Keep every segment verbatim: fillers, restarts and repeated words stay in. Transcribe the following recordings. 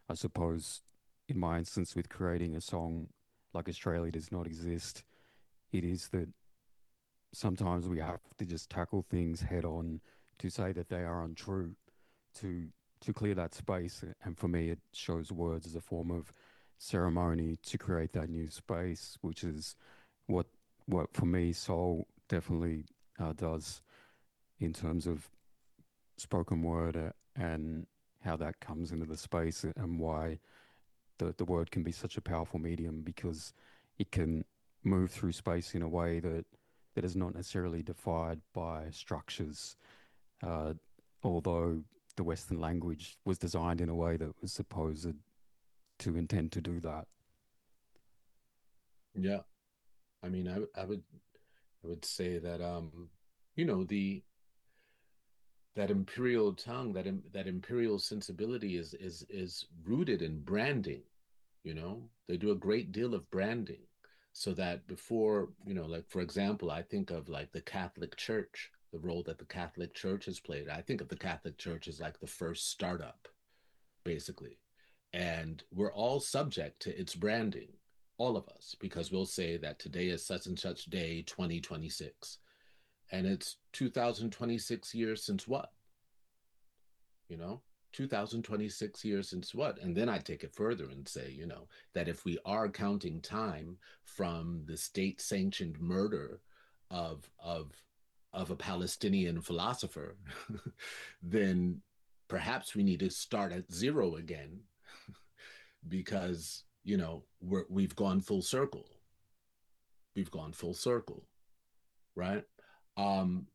I suppose in my instance with creating a song like Australia Does Not Exist, it is that sometimes we have to just tackle things head on to say that they are untrue, to to clear that space. And for me, it shows words as a form of ceremony to create that new space, which is what what for me soul definitely uh, does in terms of spoken word uh, and how that comes into the space and why the, the word can be such a powerful medium because it can move through space in a way that that is not necessarily defined by structures. Uh, Although the Western language was designed in a way that was supposed to intend to do that. Yeah. I mean, I, I would I would say that um, you know, the that imperial tongue, that im that imperial sensibility is is is rooted in branding, you know. They do a great deal of branding so that before, you know, like for example, I think of like the Catholic Church, the role that the Catholic Church has played. I think of the Catholic Church as like the first startup, basically. And we're all subject to its branding, all of us, because we'll say that today is such and such day, twenty twenty-six. And it's two thousand twenty-six years since what? You know, two thousand twenty-six years since what? And then I take it further and say, you know, that if we are counting time from the state sanctioned murder of, of, of a Palestinian philosopher, then perhaps we need to start at zero again because, you know, we're, we've gone full circle. We've gone full circle, right? Um,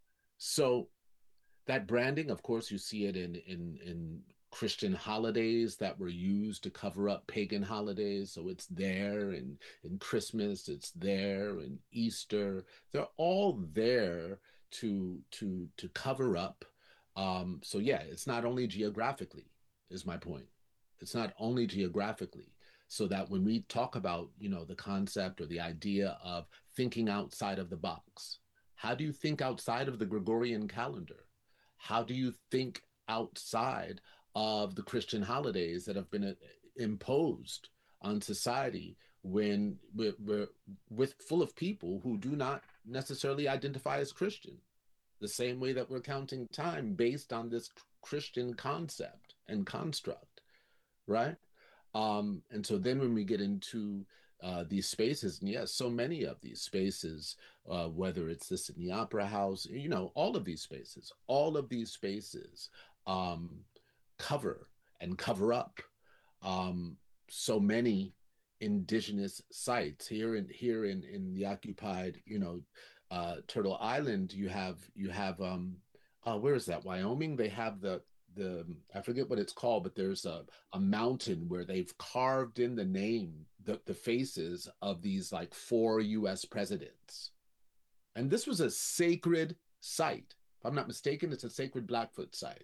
so that branding, of course, you see it in in in Christian holidays that were used to cover up pagan holidays. So it's there in in Christmas, it's there in Easter. They're all there to to to cover up. Um, so yeah, it's not only geographically, is my point. It's not only geographically, so that when we talk about, you know, the concept or the idea of thinking outside of the box, how do you think outside of the Gregorian calendar? How do you think outside of the Christian holidays that have been uh, imposed on society when we're, we're with full of people who do not necessarily identify as Christian? The same way that we're counting time based on this Christian concept and construct, right? Um, and so then when we get into uh, these spaces, and yes, so many of these spaces, uh, whether it's the Sydney Opera House, you know, all of these spaces, all of these spaces um, cover and cover up um, so many indigenous sites here in here in in the occupied, you know, uh, Turtle Island. You have you have um, uh, where is that? Wyoming. They have the the I forget what it's called, but there's a a mountain where they've carved in the name, the the faces of these like four U S presidents. And this was a sacred site. If I'm not mistaken, it's a sacred Blackfoot site,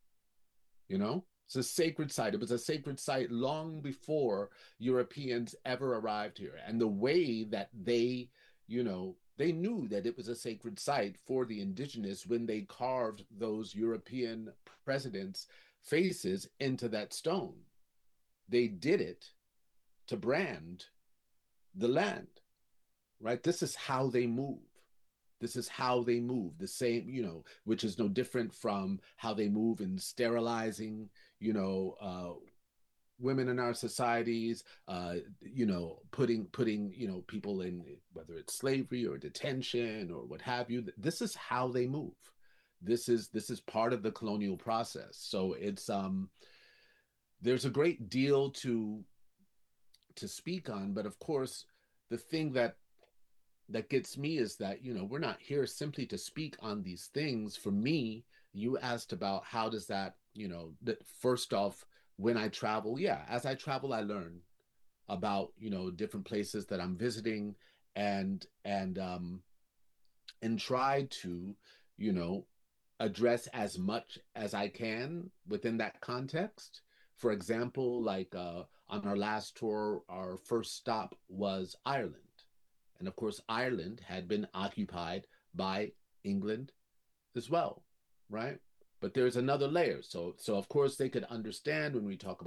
you know? It's a sacred site. It was a sacred site long before Europeans ever arrived here. And the way that they, you know, they knew that it was a sacred site for the indigenous when they carved those European presidents' faces into that stone. They did it to brand the land, right? This is how they move. This is how they move. The same, you know, which is no different from how they move in sterilizing, you know, uh, women in our societies, uh, you know, putting putting, you know, people in whether it's slavery or detention or what have you. This is how they move. This is this is part of the colonial process. So it's um there's a great deal to to speak on, but of course, the thing that that gets me is that, you know, we're not here simply to speak on these things. For me, you asked about how does that, you know, that first off, when I travel, yeah, as I travel, I learn about, you know, different places that I'm visiting and and um and try to, you know, address as much as I can within that context. For example, like uh, on our last tour, our first stop was Ireland. And of course, Ireland had been occupied by England as well, right? But there's another layer. So, so of course, they could understand when we talk